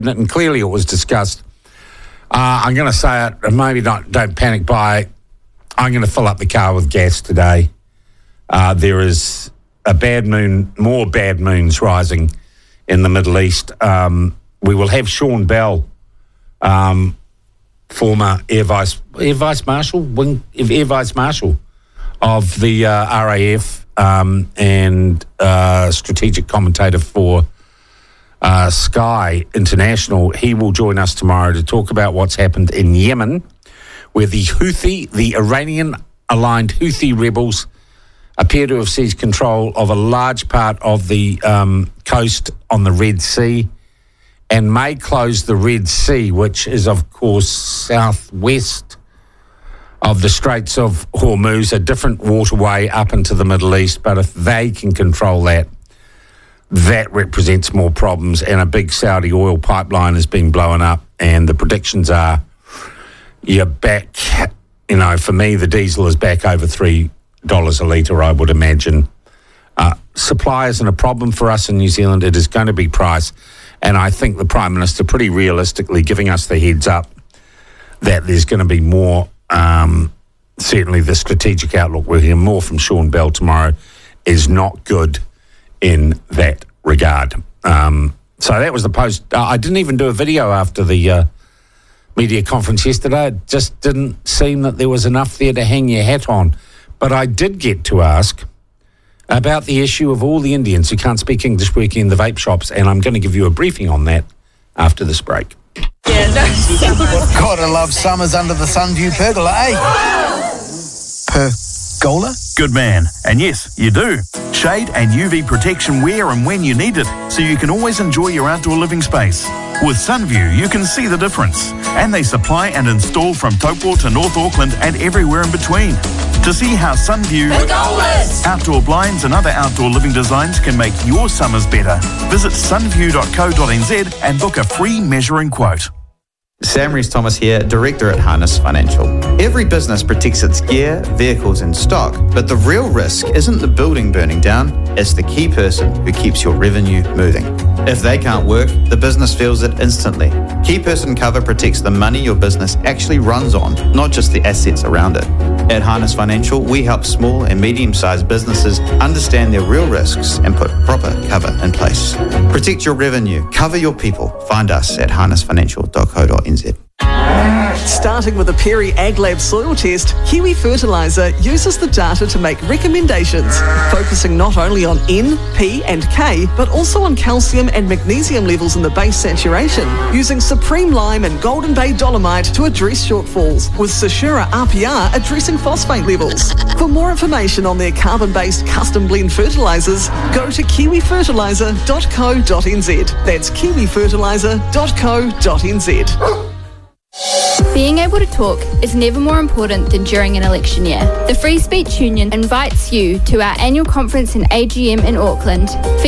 and clearly it was discussed. I'm going to say it, and maybe don't panic buy. I'm going to fill up the car with gas today. There is a bad moon, more bad moons rising in the Middle East. We will have Sean Bell, former Air Vice Marshal of the RAF and strategic commentator for Sky International. He will join us tomorrow to talk about what's happened in Yemen, where the Iranian-aligned Houthi rebels appear to have seized control of a large part of the coast on the Red Sea and may close the Red Sea, which is, of course, southwest of the Straits of Hormuz, a different waterway up into the Middle East. But if they can control that, that represents more problems, and a big Saudi oil pipeline has been blown up, and the predictions are you're back, for me, the diesel is back over $3 a litre, I would imagine. Supply isn't a problem for us in New Zealand. It is going to be price. And I think the Prime Minister pretty realistically giving us the heads up that there's going to be more, certainly the strategic outlook, we'll hear more from Sean Bell tomorrow, is not good in that regard. So that was the post. I didn't even do a video after the media conference yesterday. It just didn't seem that there was enough there to hang your hat on. But I did get to ask about the issue of all the Indians who can't speak English working in the vape shops, and I'm going to give you a briefing on that after this break. Gotta love summers under the Sunview pergola, eh? Pergola? Good man. And yes, you do. Shade and UV protection where and when you need it, so you can always enjoy your outdoor living space. With Sunview, you can see the difference. And they supply and install from Taupo to North Auckland and everywhere in between. To see how Sunview, outdoor blinds and other outdoor living designs can make your summers better, visit sunview.co.nz and book a free measuring quote. Sam Rees-Thomas here, Director at Harness Financial. Every business protects its gear, vehicles and stock, but the real risk isn't the building burning down, it's the key person who keeps your revenue moving. If they can't work, the business feels it instantly. Key person cover protects the money your business actually runs on, not just the assets around it. At Harness Financial, we help small and medium-sized businesses understand their real risks and put proper cover in place. Protect your revenue, cover your people. Find us at harnessfinancial.co.nz. Starting with a Perry AgLab soil test, Kiwi Fertiliser uses the data to make recommendations, focusing not only on N, P and K, but also on calcium and magnesium levels in the base saturation, using Supreme Lime and Golden Bay Dolomite to address shortfalls, with Sashura RPR addressing phosphate levels. For more information on their carbon-based custom blend fertilisers, go to kiwifertiliser.co.nz. That's kiwifertiliser.co.nz. Being able to talk is never more important than during an election year. The Free Speech Union invites you to our annual conference and AGM in Auckland,